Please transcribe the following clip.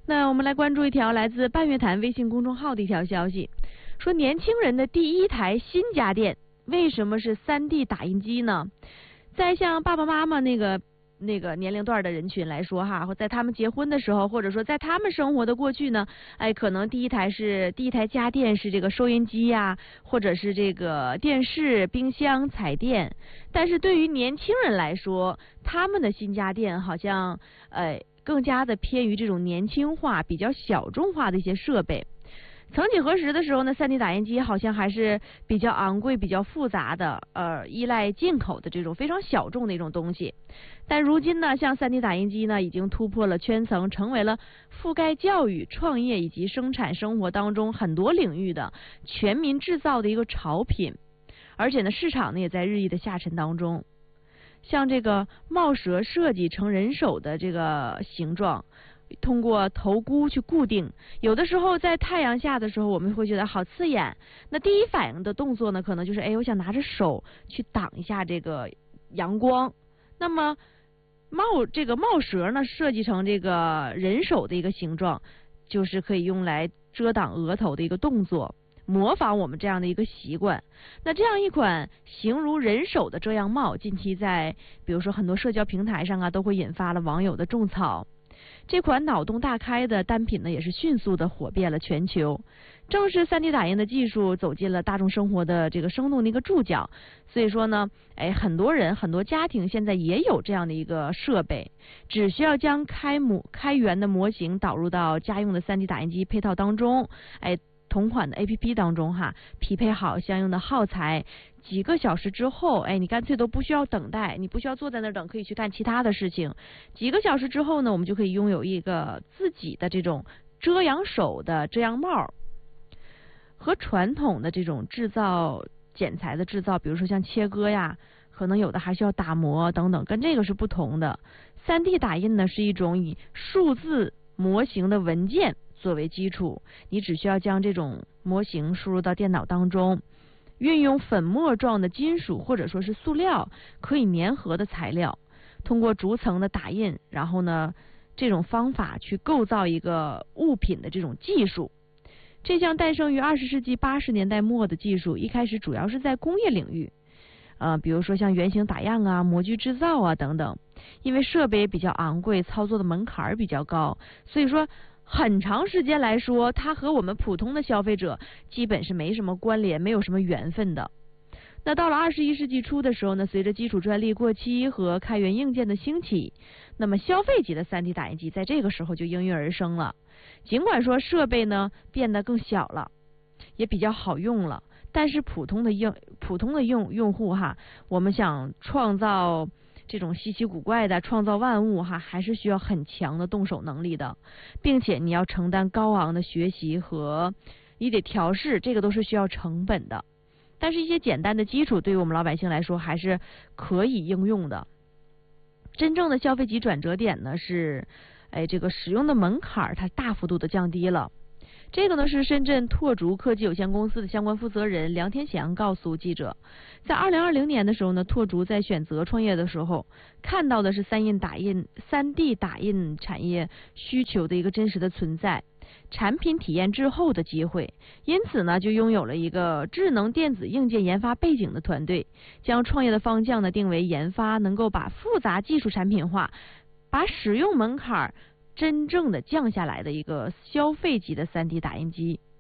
那我们来关注一条来自半月谈微信公众号的一条消息，说年轻人的第一台新家电为什么是 3D 打印机呢？在像爸爸妈妈那个年龄段的人群来说哈，或在他们结婚的时候，或者说在他们生活的过去呢，可能第一台家电是这个收音机呀，或者是这个电视、冰箱、彩电。但是对于年轻人来说，他们的新家电好像更加的偏于这种年轻化、比较小众化的一些设备。曾几何时的时候呢，3D 打印机好像还是比较昂贵、比较复杂的，依赖进口的这种非常小众的一种东西。但如今呢，像 3D 打印机呢，已经突破了圈层，成为了覆盖教育、创业以及生产生活当中很多领域的全民制造的一个潮品。而且呢，市场呢也在日益的下沉当中。像这个帽舌设计成人手的这个形状，通过头箍去固定，有的时候在太阳下的时候我们会觉得好刺眼，那第一反应的动作呢可能就是我想拿着手去挡一下这个阳光。那么这个帽舌呢设计成这个人手的一个形状，就是可以用来遮挡额头的一个动作，模仿我们这样的一个习惯。那这样一款形如人手的遮阳帽，近期在比如说很多社交平台上都会引发了网友的种草。这款脑洞大开的单品呢，也是迅速的火遍了全球。正是 3D 打印的技术走进了大众生活的这个生动的一个注脚，所以说呢，很多人很多家庭现在也有这样的一个设备，只需要将开源的模型导入到家用的 3D 打印机配套当中，同款的 APP 当中匹配好相应的耗材，几个小时之后，你干脆都不需要等待，你不需要坐在那儿等，可以去干其他的事情。几个小时之后呢，我们就可以拥有一个自己的这种遮阳手的遮阳帽。和传统的这种剪裁的制造，比如说像切割呀，可能有的还需要打磨等等，跟这个是不同的。3D 打印呢是一种以数字模型的文件作为基础，你只需要将这种模型输入到电脑当中，运用粉末状的金属或者说是塑料可以粘合的材料，通过逐层的打印，然后呢这种方法去构造一个物品的这种技术。这项诞生于20世纪80年代末的技术，一开始主要是在工业领域，比如说像原型打样啊、模具制造啊等等。因为设备比较昂贵，操作的门槛比较高，所以说很长时间来说，它和我们普通的消费者基本是没什么关联，没有什么缘分的。那到了21世纪初的时候呢，随着基础专利过期和开源硬件的兴起，那么消费级的 3D 打印机在这个时候就应运而生了。尽管说设备呢变得更小了，也比较好用了，但是普通的用户我们想创造这种稀奇古怪的创造万物还是需要很强的动手能力的，并且你要承担高昂的学习和你得调试，这个都是需要成本的。但是一些简单的基础对于我们老百姓来说还是可以应用的。真正的消费级转折点呢是这个使用的门槛它大幅度的降低了。这个呢是深圳拓竹科技有限公司的相关负责人梁天祥告诉记者，在2020年的时候呢，拓竹在选择创业的时候，看到的是3D 打印产业需求的一个真实的存在，产品体验滞后的机会，因此呢就拥有了一个智能电子硬件研发背景的团队，将创业的方向呢定为研发能够把复杂技术产品化，把使用门槛真正的降下来的一个消费级的 3D 打印机。